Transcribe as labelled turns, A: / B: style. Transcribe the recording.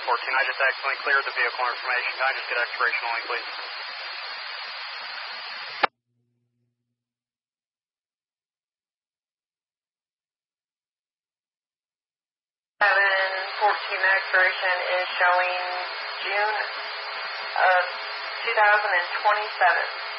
A: I just accidentally cleared the vehicle information. Can I just get expiration only, please?
B: 714 expiration is showing June of 2027.